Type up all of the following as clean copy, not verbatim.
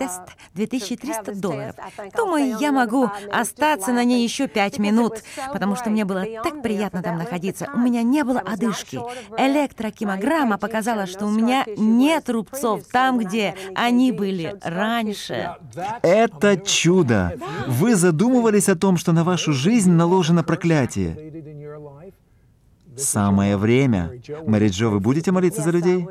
Quest, $2300. Думаю, я могу остаться на ней еще 5 минут, потому что мне было так приятно там находиться. У меня не было одышки. Электрокимограмма показала, что у меня нет рубцов там, где они были раньше. Это чудо! Вы задумывались о том, что на вашу жизнь наложено проклятие? Самое время. Мэри Джо, вы будете молиться за людей?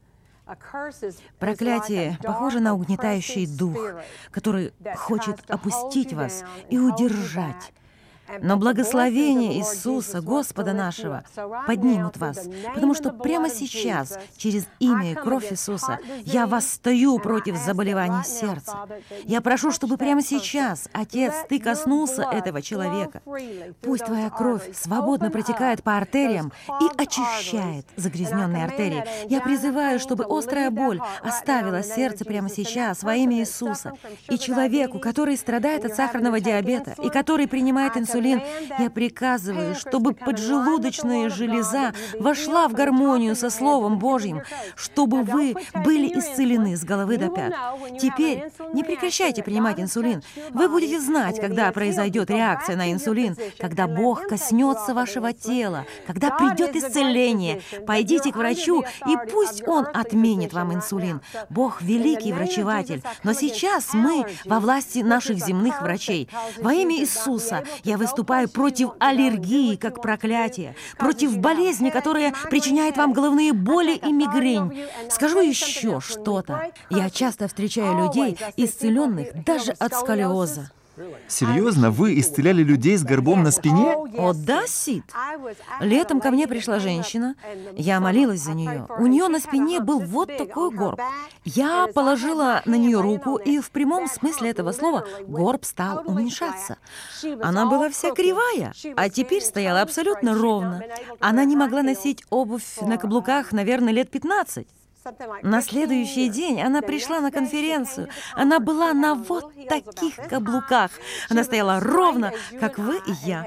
Проклятие похоже на угнетающий дух, который хочет опустить вас и удержать. Но благословение Иисуса, Господа нашего, поднимут вас, потому что прямо сейчас, через имя и кровь Иисуса, я восстаю против заболеваний сердца. Я прошу, чтобы прямо сейчас, Отец, Ты коснулся этого человека. Пусть Твоя кровь свободно протекает по артериям и очищает загрязненные артерии. Я призываю, чтобы острая боль оставила сердце прямо сейчас во имя Иисуса. И человеку, который страдает от сахарного диабета и который принимает инсулин, я приказываю, чтобы поджелудочная железа вошла в гармонию со Словом Божьим, чтобы вы были исцелены с головы до пят. Теперь не прекращайте принимать инсулин. Вы будете знать, когда произойдет реакция на инсулин, когда Бог коснется вашего тела, когда придет исцеление. Пойдите к врачу, и пусть Он отменит вам инсулин. Бог великий врачеватель, но сейчас мы во власти наших земных врачей. Во имя Иисуса я выступаю против аллергии, как проклятие, против болезни, которая причиняет вам головные боли и мигрень. Скажу еще что-то. Я часто встречаю людей, исцеленных даже от сколиоза. Серьезно? Вы исцеляли людей с горбом на спине? О, да, Сид. Летом ко мне пришла женщина. Я молилась за нее. У нее на спине был вот такой горб. Я положила на нее руку, и в прямом смысле этого слова горб стал уменьшаться. Она была вся кривая, а теперь стояла абсолютно ровно. Она не могла носить обувь на каблуках, наверное, лет 15. На следующий день она пришла на конференцию. Она была на вот таких каблуках. Она стояла ровно, как вы и я.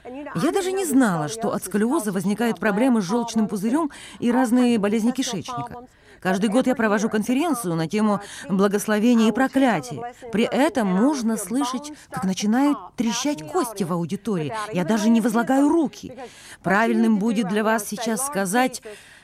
Я даже не знала, что от сколиоза возникают проблемы с желчным пузырем и разные болезни кишечника. Каждый год я провожу конференцию на тему благословения и проклятия. При этом можно слышать, как начинают трещать кости в аудитории. Я даже не возлагаю руки. Правильным будет для вас сейчас сказать: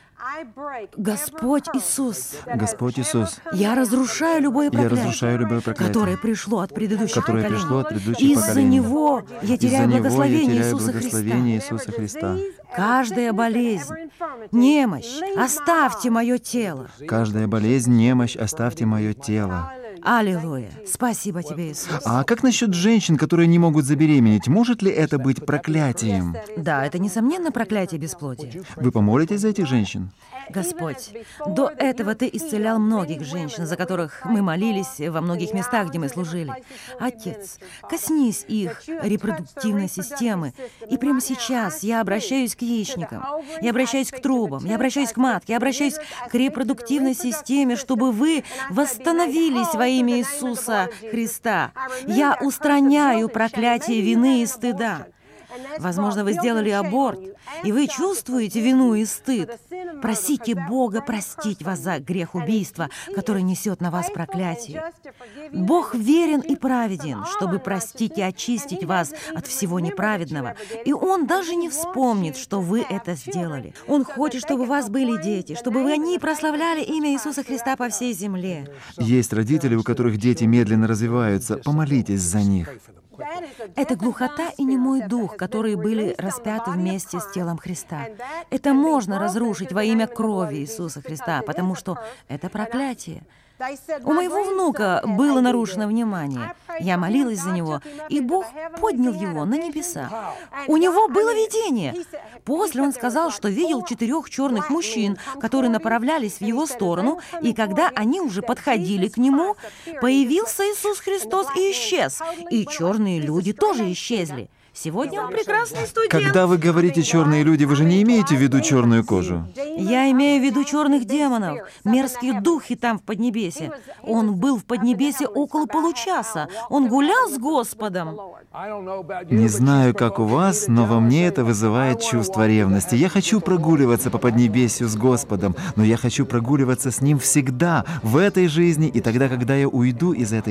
Господь Иисус, Господь Иисус, я разрушаю любое проклятие, которое пришло от предыдущих поколений. Из-за него я теряю благословение Иисуса Христа. Каждая болезнь, немощь, оставьте мое тело. Каждая болезнь, немощь, оставьте мое тело. Аллилуйя! Спасибо тебе, Иисус. А как насчет женщин, которые не могут забеременеть? Может ли это быть проклятием? Да, это, несомненно, проклятие бесплодия. Вы помолитесь за этих женщин? Господь, до этого Ты исцелял многих женщин, за которых мы молились во многих местах, где мы служили. Отец, коснись их репродуктивной системы. И прямо сейчас я обращаюсь к яичникам, я обращаюсь к трубам, я обращаюсь к матке, я обращаюсь к репродуктивной системе, чтобы вы восстановились во имя Иисуса Христа. Я устраняю проклятие вины и стыда. Возможно, вы сделали аборт, и вы чувствуете вину и стыд. Просите Бога простить вас за грех убийства, который несет на вас проклятие. Бог верен и праведен, чтобы простить и очистить вас от всего неправедного. И Он даже не вспомнит, что вы это сделали. Он хочет, чтобы у вас были дети, чтобы они прославляли имя Иисуса Христа по всей земле. Есть родители, у которых дети медленно развиваются. Помолитесь за них. Это глухота и немой дух, которые были распяты вместе с телом Христа. Это можно разрушить во имя крови Иисуса Христа, потому что это проклятие. У моего внука было нарушено внимание. Я молилась за него, и Бог поднял его на небеса. У него было видение. После он сказал, что видел 4 черных мужчин, которые направлялись в его сторону, и когда они уже подходили к нему, появился Иисус Христос и исчез. И черные люди тоже исчезли. Сегодня он прекрасный студент. Когда вы говорите «черные люди», вы же не имеете в виду черную кожу? Я имею в виду черных демонов, мерзкие духи там в Поднебесе. Он был в Поднебесе около получаса. Он гулял с Господом. Не знаю, как у вас, но во мне это вызывает чувство ревности. Я хочу прогуливаться по Поднебесью с Господом, но я хочу прогуливаться с Ним всегда, в этой жизни и тогда, когда я уйду из этой